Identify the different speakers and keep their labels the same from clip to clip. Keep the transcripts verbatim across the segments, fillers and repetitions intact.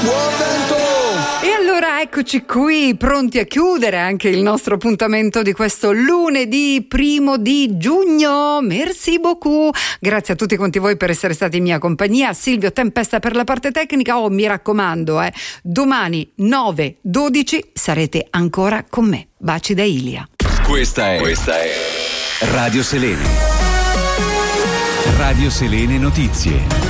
Speaker 1: E allora eccoci qui, pronti a chiudere anche il nostro appuntamento di questo lunedì primo di giugno. Merci beaucoup. Grazie a tutti quanti voi per essere stati in mia compagnia. Silvio Tempesta per la parte tecnica. Oh, mi raccomando, eh, domani nove dodici sarete ancora con me. Baci da Ilia.
Speaker 2: Questa è, questa è Radio Selene. Radio Selene Notizie.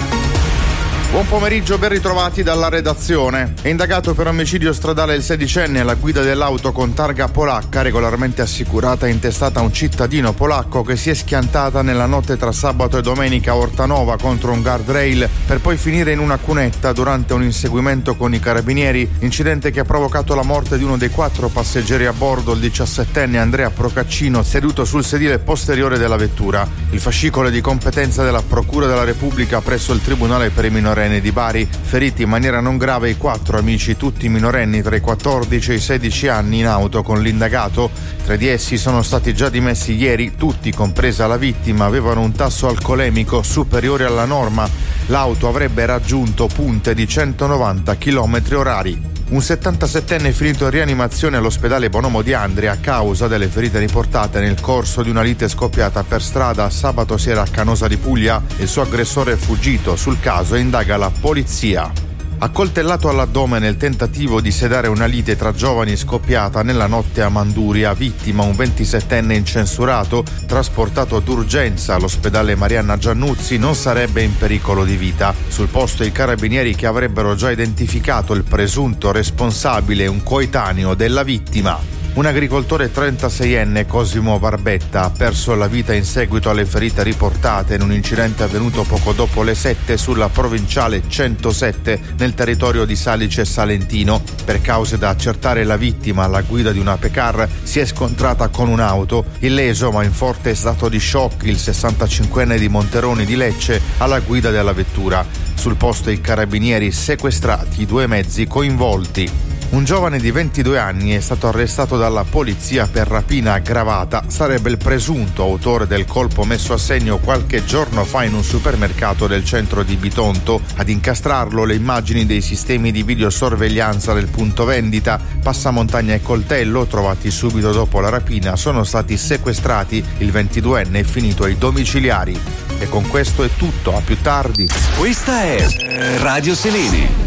Speaker 3: Buon pomeriggio, ben ritrovati dalla redazione. È indagato per omicidio stradale il sedicenne alla guida dell'auto con targa polacca regolarmente assicurata e intestata a un cittadino polacco che si è schiantata nella notte tra sabato e domenica a Ortanova contro un guardrail per poi finire in una cunetta durante un inseguimento con i carabinieri, incidente che ha provocato la morte di uno dei quattro passeggeri a bordo, il diciassettenne Andrea Procaccino, seduto sul sedile posteriore della vettura. Il fascicolo è di competenza della Procura della Repubblica presso il Tribunale per i minorenni di Bari. Feriti in maniera non grave i quattro amici, tutti minorenni tra i quattordici e i sedici anni, in auto con l'indagato. Tre di essi sono stati già dimessi ieri. Tutti, compresa la vittima, avevano un tasso alcolemico superiore alla norma. L'auto avrebbe raggiunto punte di centonovanta chilometri orari. Un settantasettenne è finito in rianimazione all'ospedale Bonomo di Andria a causa delle ferite riportate nel corso di una lite scoppiata per strada sabato sera a Canosa di Puglia. Il suo aggressore è fuggito. Sul caso indaga la polizia. Accoltellato all'addome nel tentativo di sedare una lite tra giovani scoppiata nella notte a Manduria, vittima un ventisettenne incensurato, trasportato d'urgenza all'ospedale Marianna Giannuzzi, non sarebbe in pericolo di vita. Sul posto i carabinieri che avrebbero già identificato il presunto responsabile, un coetaneo della vittima. Un agricoltore trentaseienne, Cosimo Barbetta, ha perso la vita in seguito alle ferite riportate in un incidente avvenuto poco dopo le sette sulla provinciale centosette nel territorio di Salice Salentino. Per cause da accertare, la vittima, alla guida di una Pecar, si è scontrata con un'auto. Illeso ma in forte stato di shock il sessantacinquenne di Monteroni di Lecce, alla guida della vettura. Sul posto i carabinieri sequestrati i due mezzi coinvolti. Un giovane di ventidue anni è stato arrestato dalla polizia per rapina aggravata. Sarebbe il presunto autore del colpo messo a segno qualche giorno fa in un supermercato del centro di Bitonto. Ad incastrarlo le immagini dei sistemi di videosorveglianza del punto vendita. Passamontagna e coltello, trovati subito dopo la rapina, sono stati sequestrati. Il ventiduenne è finito ai domiciliari. E con questo è tutto, a più tardi.
Speaker 2: Questa è Radio Selene.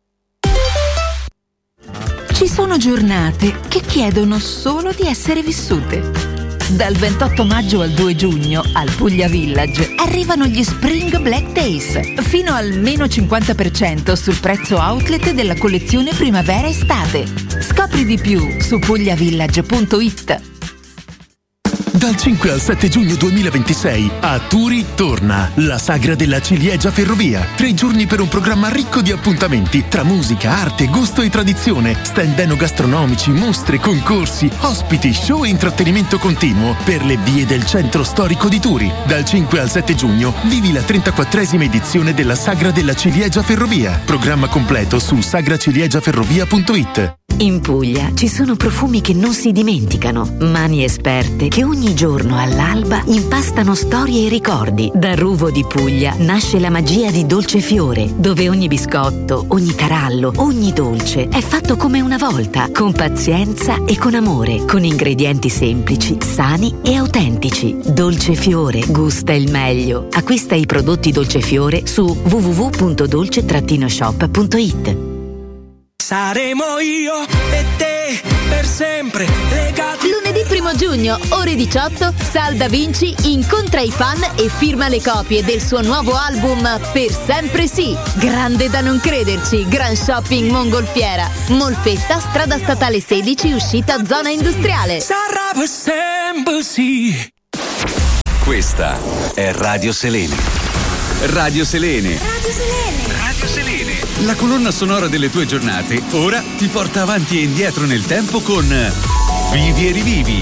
Speaker 4: Ci sono giornate che chiedono solo di essere vissute. Dal ventotto maggio al due giugno al Puglia Village arrivano gli Spring Black Days, fino al meno cinquanta per cento sul prezzo outlet della collezione primavera-estate. Scopri di più su pugliavillage punto it.
Speaker 5: Dal cinque al sette giugno duemilaventisei a Turi torna la Sagra della Ciliegia Ferrovia. Tre giorni per un programma ricco di appuntamenti tra musica, arte, gusto e tradizione, stand enogastronomici, mostre, concorsi, ospiti, show e intrattenimento continuo per le vie del centro storico di Turi. Dal cinque al sette giugno vivi la trentaquattresima edizione della Sagra della Ciliegia Ferrovia. Programma completo su sagraciliegiaferrovia punto it.
Speaker 6: In Puglia ci sono profumi che non si dimenticano, mani esperte che ogni giorno all'alba impastano storie e ricordi. Da Ruvo di Puglia nasce la magia di Dolce Fiore, dove ogni biscotto, ogni tarallo, ogni dolce è fatto come una volta, con pazienza e con amore, con ingredienti semplici, sani e autentici. Dolce Fiore gusta il meglio. Acquista i prodotti Dolce Fiore su w w w punto dolce shop punto it.
Speaker 7: Saremo io e te per sempre legati.
Speaker 8: Lunedì primo giugno, ore diciotto, Sal Da Vinci incontra i fan e firma le copie del suo nuovo album Per Sempre Sì. Grande da non crederci, Gran Shopping Mongolfiera, Molfetta, strada statale sedici, uscita zona industriale.
Speaker 7: Sarà per sempre sì.
Speaker 2: Questa è Radio Selene. Radio Selene. Radio Selene. Radio Selene. La colonna sonora delle tue giornate ora ti porta avanti e indietro nel tempo con Vivi e rivivi.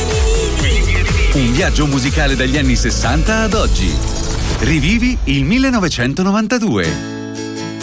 Speaker 2: Un viaggio musicale dagli anni sessanta ad oggi. Rivivi il millenovecentonovantadue.